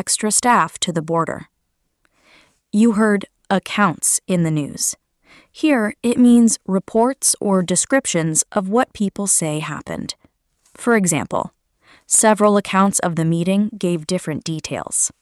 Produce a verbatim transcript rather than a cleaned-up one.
extra staff to the border. You heard accounts in the news. Here, it means reports or descriptions of what people say happened. For example, several accounts of the meeting gave different details.